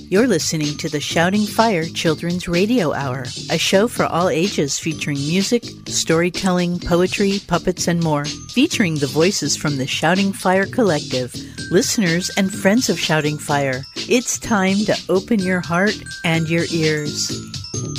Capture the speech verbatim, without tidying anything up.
You're listening to the Shouting Fire Children's Radio Hour, a show for all ages featuring music, storytelling, poetry, puppets, and more, featuring the voices from the Shouting Fire Collective, listeners, and friends of Shouting Fire. It's time to open your heart and your ears.